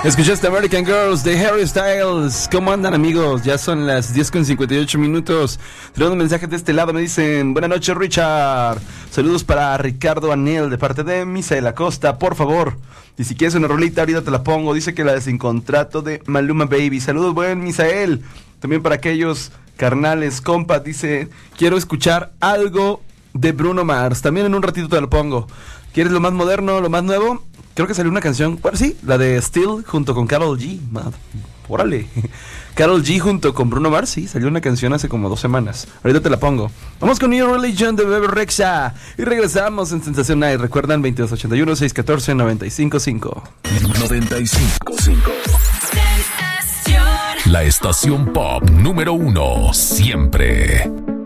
Escuchaste American Girls de Harry Styles. ¿Cómo andan, amigos? Ya son las 10:58 minutos. Tenemos un mensaje de este lado. Me dicen: buenas noches, Richard. Saludos para Ricardo Anel de parte de Misael Acosta, por favor. Y si quieres una rolita, ahorita te la pongo. Dice que la de Sin Contrato de Maluma Baby. Saludos, buen Misael. También para aquellos carnales, compas. Dice: quiero escuchar algo de Bruno Mars. También en un ratito te lo pongo. ¿Quieres lo más moderno, lo más nuevo? Creo que salió una canción, bueno, sí, la de Still junto con Karol G. Órale. Karol G junto con Bruno Mars, sí, salió una canción hace como 2 semanas. Ahorita te la pongo. Vamos con New Religion de Bebe Rexha. Y regresamos en Sensación Night. Recuerdan, 2281-614-955. 955. La estación pop número 1 siempre.